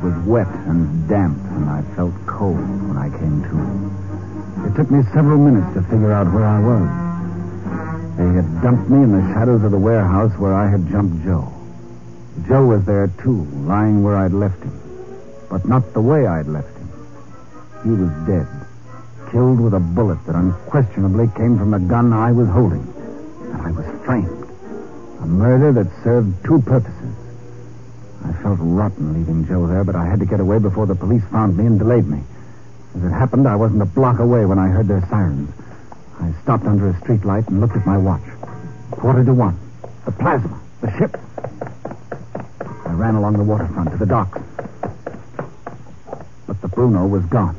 was wet and damp, and I felt cold when I came to. It took me several minutes to figure out where I was. They had dumped me in the shadows of the warehouse where I had jumped Joe. Joe was there, too, lying where I'd left him. But not the way I'd left him. He was dead, killed with a bullet that unquestionably came from the gun I was holding. And I was framed. A murder that served two purposes. I felt rotten leaving Joe there, but I had to get away before the police found me and delayed me. As it happened, I wasn't a block away when I heard their sirens. I stopped under a streetlight and looked at my watch. 1:45. The plasma. The ship. I ran along the waterfront to the docks. But the Bruno was gone.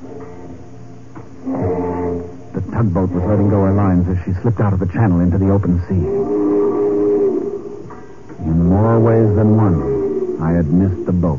The tugboat was letting go her lines as she slipped out of the channel into the open sea. In more ways than one, I had missed the boat.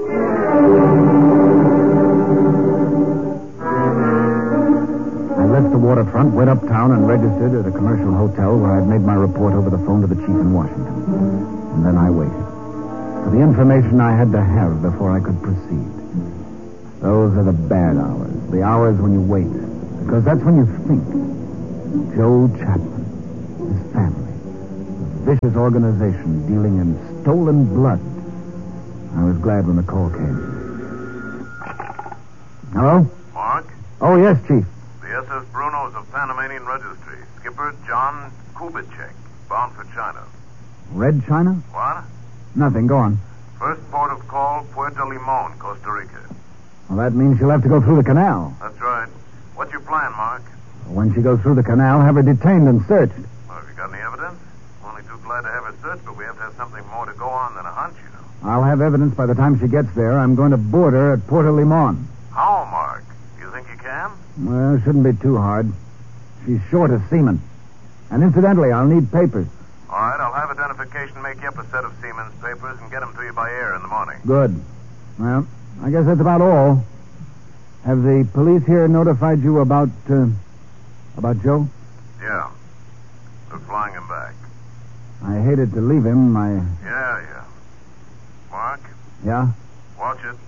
I left the waterfront, went uptown, and registered at a commercial hotel where I'd made my report over the phone to the chief in Washington. And then I waited for the information I had to have before I could proceed. Those are the bad hours, the hours when you wait, because that's when you think. Joe Chapman, his family, a vicious organization dealing in stolen blood. I was glad when the call came. Hello? Mark? Oh, yes, Chief. The SS Bruno's of Panamanian registry. Skipper John Kubitschek, bound for China. Red China? What? Nothing. Go on. First port of call, Puerto Limon, Costa Rica. Well, that means she'll have to go through the canal. That's right. What's your plan, Mark? When she goes through the canal, have her detained and searched. Well, have you got any evidence? I'm only too glad to have her searched, but we have to have something more to go on than a hunch, you know. I'll have evidence by the time she gets there. I'm going to board her at Puerto Limon. How, Mark? You think you can? Well, it shouldn't be too hard. She's short of seamen. And incidentally, I'll need papers. All right, I'll have identification make you up a set of seaman's papers and get them to you by air in the morning. Good. Well, I guess that's about all. Have the police here notified you about Joe? Yeah. They're flying him back. I hated to leave him. Yeah. Mark? Yeah? Watch it.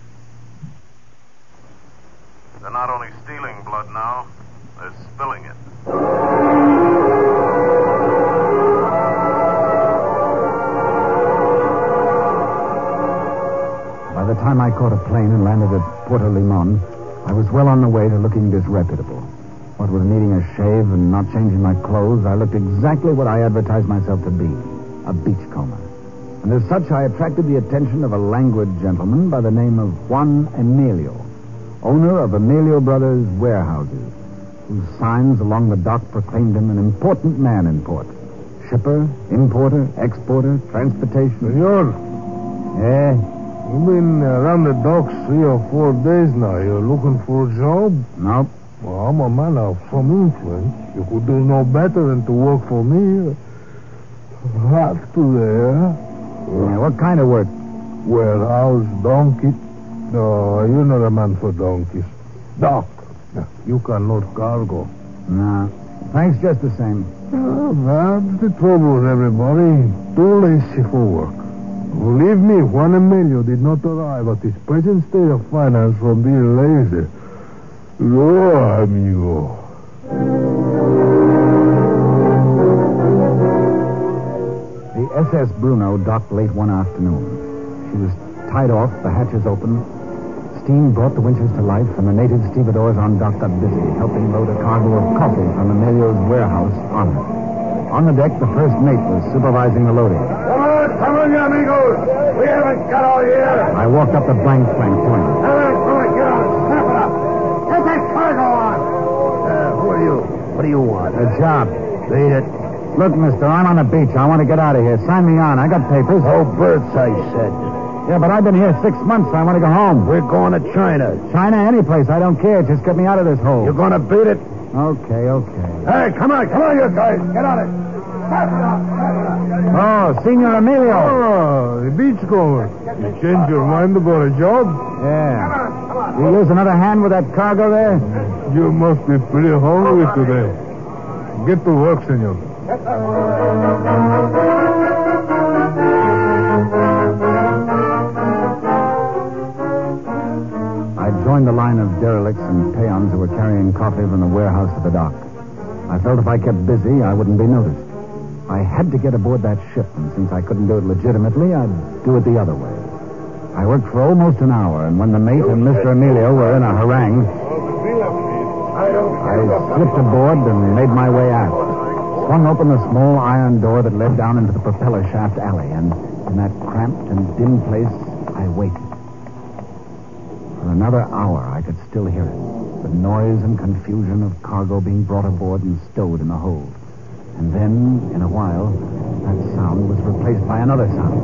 They're not only stealing blood now, they're spilling it. By the time I caught a plane and landed at Puerto Limon, I was well on the way to looking disreputable. What with needing a shave and not changing my clothes, I looked exactly what I advertised myself to be, a beachcomber. And as such, I attracted the attention of a languid gentleman by the name of Juan Emilio, owner of Emilio Brothers Warehouses, whose signs along the dock proclaimed him an important man in port. Shipper, importer, exporter, transportation. Senor, Yeah? you've been around the docks 3 or 4 days now. You're looking for a job? Nope. Well, I'm a man of some influence. You could do no better than to work for me. Have to there. Yeah, what kind of work? Warehouse, donkey. No, you're not a man for donkeys. Dock. You can load cargo. Nah. Thanks just the same. That's the trouble with everybody. Too lazy for work. Believe me, Juan Emilio did not arrive at his present state of finance from being lazy. No, amigo. The SS Bruno docked late one afternoon. She was tied off, the hatches open. Steam brought the winches to life, and the native stevedores on dock got busy, helping load a cargo of coffee from Emilio's warehouse on her. On the deck, the first mate was supervising the loading. Come on, you amigos. We haven't got all year. I walked up the plank to him. Get on. Snap it up. Get that cargo on. Who are you? What do you want? A job. Beat it. Look, mister, I'm on the beach. I want to get out of here. Sign me on. I got papers. Oh, birds, I said. Yeah, but I've been here 6 months. I want to go home. We're going to China. China, any place. I don't care. Just get me out of this hole. You're going to beat it? Okay. Hey, come on, you guys. Get on it. Snap it up. Oh, Senor Emilio. Oh, the beachgoer. You changed your mind about a job? Yeah. You use another hand with that cargo there? You must be pretty hungry today. Get to work, senor. joined the line of derelicts and peons who were carrying coffee from the warehouse to the dock. I felt if I kept busy, I wouldn't be noticed. I had to get aboard that ship, and since I couldn't do it legitimately, I'd do it the other way. I worked for almost an hour, and when the mate and Mr. Emilio were in a harangue, I slipped aboard and made my way aft. Swung open the small iron door that led down into the propeller shaft alley, and in that cramped and dim place, I waited. For another hour, I could still hear it. The noise and confusion of cargo being brought aboard and stowed in the hold. And then, in a while, that sound was replaced by another sound.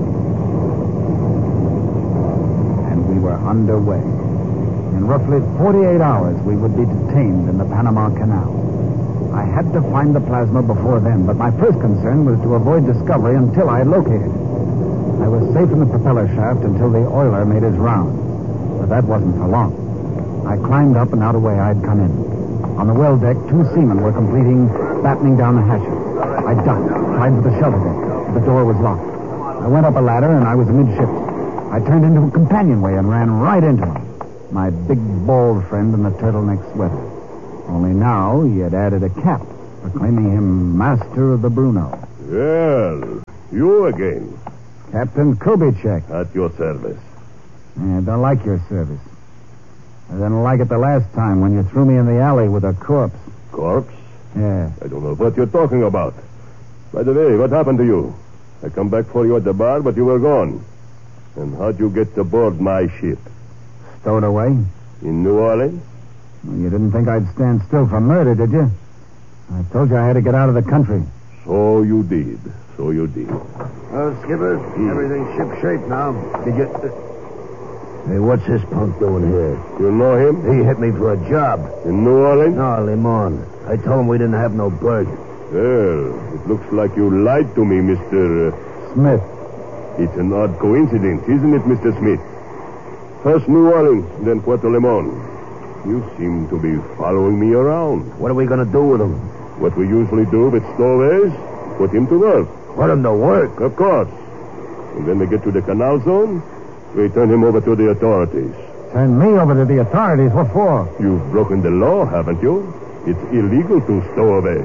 And we were underway. In roughly 48 hours, we would be detained in the Panama Canal. I had to find the plasma before then, but my first concern was to avoid discovery until I had located it. I was safe in the propeller shaft until the oiler made his round. But that wasn't for long. I climbed up and out of the way I'd come in. On the well deck, 2 seamen were completing battening down the hatches. I ducked, tried for the shelter deck. The door was locked. I went up a ladder, and I was amidships. I turned into a companionway and ran right into him. My big, bald friend in the turtleneck sweater. Only now he had added a cap, proclaiming him master of the Bruno. Well, you again. Captain Kubitschek. At your service. I don't like your service. I didn't like it the last time when you threw me in the alley with a corpse. Corpse? Yeah. I don't know what you're talking about. By the way, what happened to you? I come back for you at the bar, but you were gone. And how'd you get aboard my ship? Stowed away? In New Orleans? Well, you didn't think I'd stand still for murder, did you? I told you I had to get out of the country. So you did. Well, Skipper, everything's shipshape now. Did you... Hey, what's this punk doing here? You know him? He hit me for a job. In New Orleans? No, Limon. I told him we didn't have no berth. Well, it looks like you lied to me, Mr. Smith. It's an odd coincidence, isn't it, Mr. Smith? First New Orleans, then Puerto Limon. You seem to be following me around. What are we going to do with him? What we usually do with stowaways, put him to work. Put him to work? Of course. And when we get to the canal zone, we turn him over to the authorities. Turn me over to the authorities? What for? You've broken the law, haven't you? It's illegal to stow away.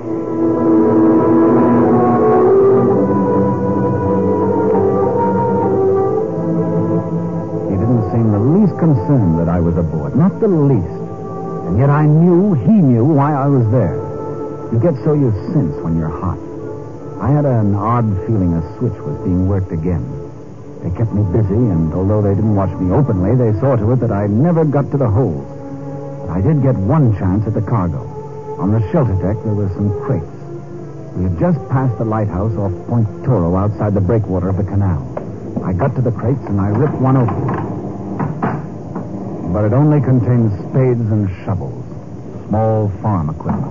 He didn't seem the least concerned that I was aboard. Not the least. And yet I knew he knew why I was there. You get so you sense when you're hot. I had an odd feeling a switch was being worked again. They kept me busy, and although they didn't watch me openly, they saw to it that I never got to the hold. But I did get one chance at the cargo. On the shelter deck, there were some crates. We had just passed the lighthouse off Point Toro outside the breakwater of the canal. I got to the crates, and I ripped one open. But it only contained spades and shovels, small farm equipment.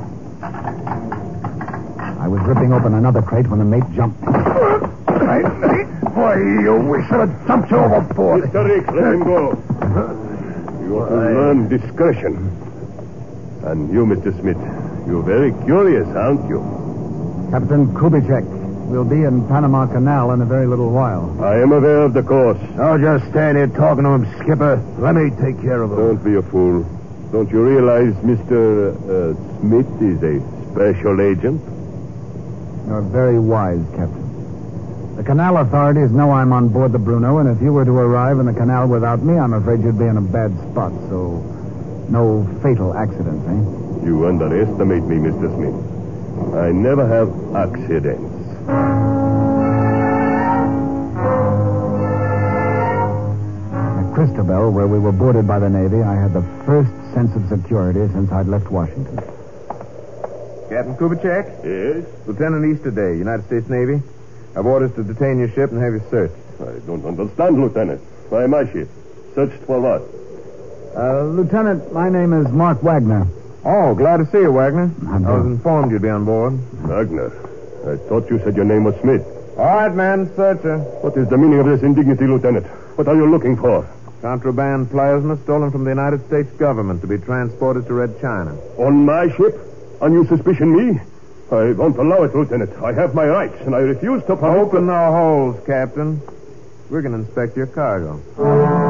I was ripping open another crate when the mate jumped me. Boy, we should have dumped you overboard. Mr. Rick, let him go. You ought to learn discretion. And you, Mr. Smith, you're very curious, aren't you? Captain Kubitschek, we'll be in Panama Canal in a very little while. I am aware of the course. I'll just stand here talking to him, Skipper. Let me take care of him. Don't be a fool. Don't you realize Mr. Smith is a special agent? You're very wise, Captain. The canal authorities know I'm on board the Bruno, and if you were to arrive in the canal without me, I'm afraid you'd be in a bad spot, so no fatal accidents, eh? You underestimate me, Mr. Smith. I never have accidents. At Cristobal, where we were boarded by the Navy, I had the first sense of security since I'd left Washington. Captain Kubitschek? Yes? Lieutenant Easterday, United States Navy. I've orders to detain your ship and have you searched. I don't understand, Lieutenant. Why my ship? Searched for what? Lieutenant, my name is Mark Wagner. Oh, glad to see you, Wagner. I'm I was informed you'd be on board. Wagner. I thought you said your name was Smith. All right, man, search her. What is the meaning of this indignity, Lieutenant? What are you looking for? Contraband plasma stolen from the United States government to be transported to Red China. On my ship? And you suspicion me? I won't allow it, Lieutenant. I have my rights, and I refuse to permit... Open the holes, Captain. We're going to inspect your cargo.